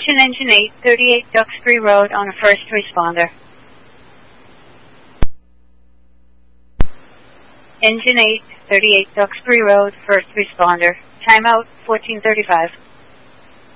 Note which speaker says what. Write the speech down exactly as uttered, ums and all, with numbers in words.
Speaker 1: Attention Engine eight, thirty-eight Duxbury Road on a first responder. Engine eight, thirty-eight Duxbury Road, first responder. Timeout fourteen thirty-five.